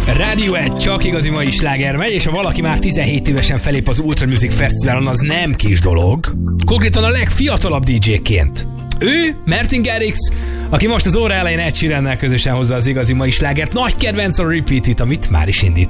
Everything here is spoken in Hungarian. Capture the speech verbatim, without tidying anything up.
Radiohead, csak igazi mai sláger megy, és ha valaki már tizenhét évesen felép az Ultra Music Fesztiválon, az nem kis dolog. Konkrétan a legfiatalabb dé dzsé-ként. Ő, Martin Garrix, aki most az óra elején Ed Sheerannel közösen hozza az igazi mai slágert, nagy kedvenc a Repeat It, amit már is indít.